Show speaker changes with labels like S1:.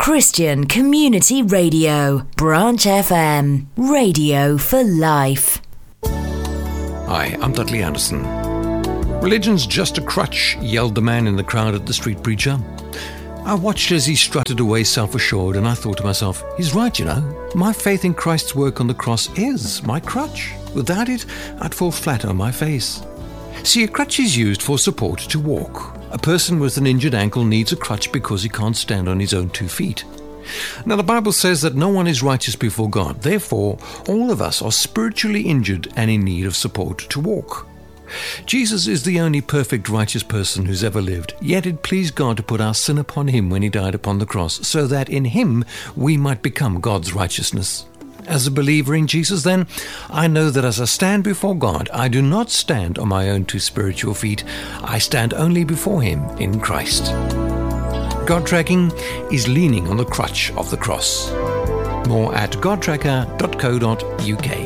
S1: Christian Community Radio, Branch FM, radio for life.
S2: Hi, I'm Dudley Anderson. Religion's just a crutch, yelled the man in the crowd at the street preacher. I watched as he strutted away self-assured, and I thought to myself, he's right, you know. My faith in Christ's work on the cross is my crutch. Without it, I'd fall flat on my face. See, a crutch is used for support to walk. A person with an injured ankle needs a crutch because he can't stand on his own 2 feet. Now, the Bible says that no one is righteous before God. Therefore, all of us are spiritually injured and in need of support to walk. Jesus is the only perfect righteous person who's ever lived, yet it pleased God to put our sin upon him when he died upon the cross, so that in him we might become God's righteousness. As a believer in Jesus, then, I know that as I stand before God, I do not stand on my own 2 spiritual feet. I stand only before him in Christ. God tracking is leaning on the crutch of the cross. More at godtracker.co.uk.